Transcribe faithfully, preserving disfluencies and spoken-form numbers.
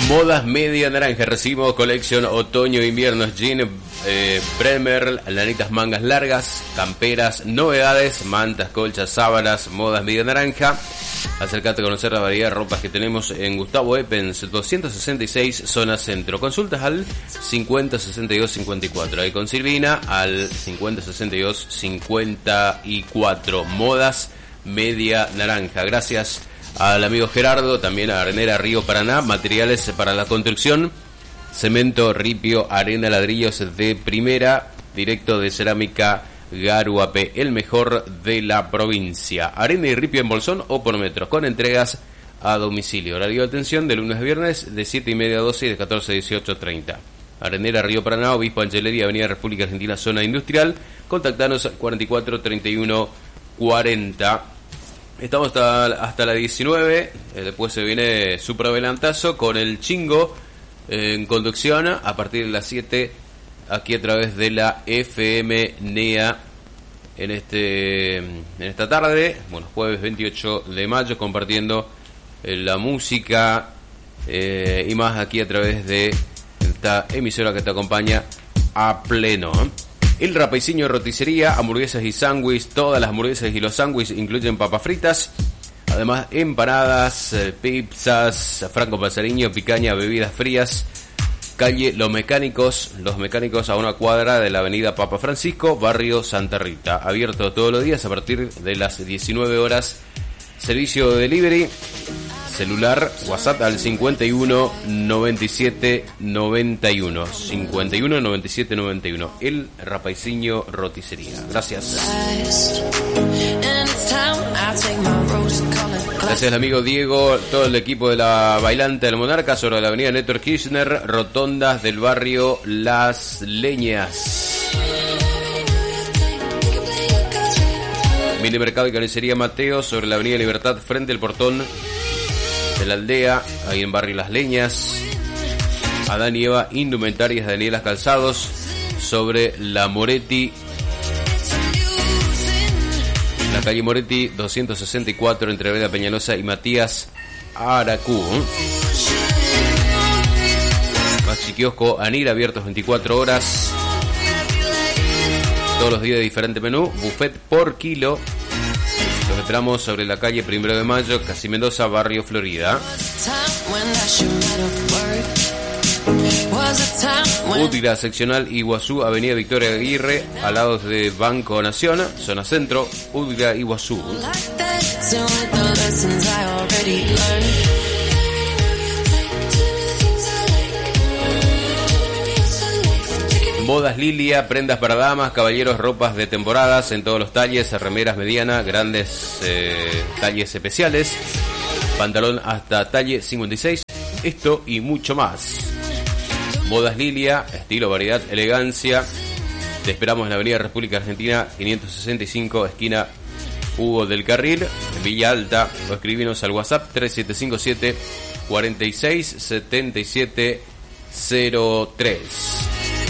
Modas media naranja, recibimos colección otoño e invierno, jean, eh, Bremer, lanitas mangas largas, camperas, novedades, mantas, colchas, sábanas, modas media naranja. Acércate a conocer la variedad de ropas que tenemos en Gustavo Eppens, doscientos sesenta y seis, zona centro. Consultas al cincuenta sesenta y dos cincuenta y cuatro. Ahí con Silvina al cincuenta sesenta y dos cincuenta y cuatro. Modas media naranja. Gracias al amigo Gerardo, también a Arenera Río Paraná, materiales para la construcción, cemento, ripio, arena, ladrillos de primera, directo de cerámica Garuape, el mejor de la provincia. Arena y ripio en bolsón o por metro, con entregas a domicilio. Horario de atención de lunes a viernes de siete y media a doce y de catorce a dieciocho treinta. Arenera Río Paraná, Obispo Angelería, Avenida República Argentina, zona industrial. Contactanos al cuarenta y cuatro treinta y uno cuarenta. Estamos hasta, hasta la diecinueve, eh, después se viene Super Volantazo con el Chingo eh, en conducción a partir de las siete, aquí a través de la F M NEA en este en esta tarde, bueno, jueves veintiocho de mayo, compartiendo eh, la música eh, y más aquí a través de esta emisora que te acompaña a pleno, ¿eh? El Rapaiciño Roticería, hamburguesas y sándwiches. Todas las hamburguesas y los sándwiches incluyen papas fritas. Además, empanadas, eh, pizzas, franco pasariño, picaña, bebidas frías. Calle Los Mecánicos, Los Mecánicos a una cuadra de la avenida Papa Francisco, barrio Santa Rita. Abierto todos los días a partir de las diecinueve horas. Servicio de delivery. Celular, WhatsApp al cincuenta y uno noventa y siete noventa y uno. cincuenta y uno noventa y siete noventa y uno. El Rapaiciño Roticería. Gracias. Gracias al amigo Diego, todo el equipo de la Bailante del Monarca sobre la avenida Néstor Kirchner, rotondas del barrio Las Leñas. Mini Mercado y Carnicería Mateo sobre la avenida Libertad frente al portón de la aldea, ahí en barrio Las Leñas. Adán y Eva, Indumentarias, Danielas Calzados sobre la Moretti, la calle Moretti doscientos sesenta y cuatro entre Veda Peñalosa y Matías Aracú. Machiquiosco Anir, abiertos veinticuatro horas, todos los días de diferente menú, buffet por kilo. Los esperamos sobre la calle Primero de Mayo, Casi Mendoza, barrio Florida. Útila seccional Iguazú, avenida Victoria Aguirre, al lado de Banco Nación, zona centro, Útila Iguazú. Modas Lilia, prendas para damas, caballeros, ropas de temporadas en todos los talles, remeras medianas, grandes eh, talles especiales, pantalón hasta talle cincuenta y seis, esto y mucho más. Modas Lilia, estilo, variedad, elegancia. Te esperamos en la avenida República Argentina quinientos sesenta y cinco, esquina Hugo del Carril, en Villa Alta, o escribinos al WhatsApp tres siete cinco siete cuarenta y seis setenta y siete cero tres.